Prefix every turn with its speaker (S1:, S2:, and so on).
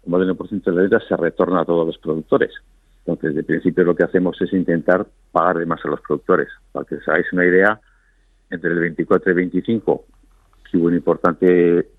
S1: como del 1% de la deuda se retorna a todos los productores. Entonces, de principio lo que hacemos es intentar pagar de más a los productores. Para que os hagáis una idea, entre el 24 y el 25, que hubo un importante